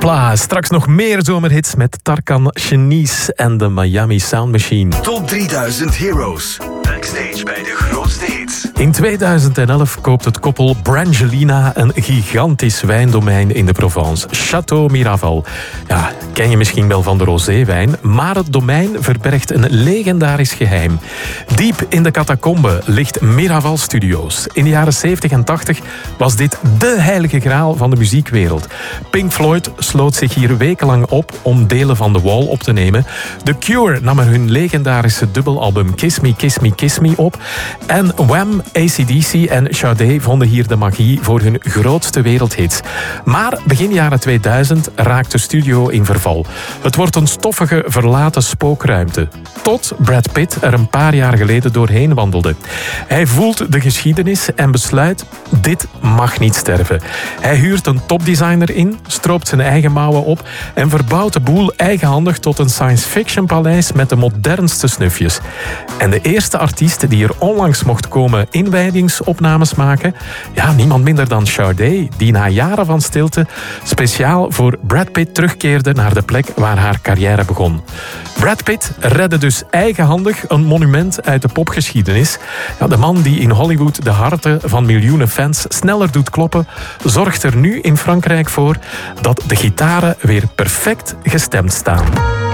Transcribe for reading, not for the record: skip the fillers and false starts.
Hopla, straks nog meer zomerhits met Tarkan, Shanice en de Miami Sound Machine. Top 3000 Heroes. Backstage bij de grootste hits. In 2011 koopt het koppel Brangelina een gigantisch wijndomein in de Provence. Château Miraval. Ja, ken je misschien wel van de roséwijn, maar het domein verbergt een legendarisch geheim. Diep in de catacombe ligt Miraval Studios. In de jaren 70 en 80 was dit dé heilige graal van de muziekwereld. Pink Floyd sloot zich hier wekenlang op om delen van The Wall op te nemen. The Cure nam er hun legendarische dubbelalbum Kiss Me, Kiss Me, Kiss Me op. En Wham, AC/DC en Sade vonden hier de magie voor hun grootste wereldhits. Maar begin jaren 2000 raakt de studio in verval. Het wordt een stoffige, verlaten spookruimte. Tot Brad Pitt er een paar jaar geleden doorheen wandelde. Hij voelt de geschiedenis en besluit, dit mag niet sterven. Hij huurt een topdesigner in, stroopt zijn eigen mouwen op en verbouwt de boel eigenhandig tot een science-fiction paleis met de modernste snufjes. En de eerste artiest die er onlangs mocht komen inwijdingsopnames maken, ja, niemand minder dan Sade, die na jaren van stilte speciaal voor Brad Pitt terugkeerde naar de plek waar haar carrière begon. Brad Pitt redde dus eigenhandig een monument uit de popgeschiedenis. Ja, de man die in Hollywood de harten van miljoenen fans sneller doet kloppen, zorgt er nu in Frankrijk voor dat de gitaren weer perfect gestemd staan.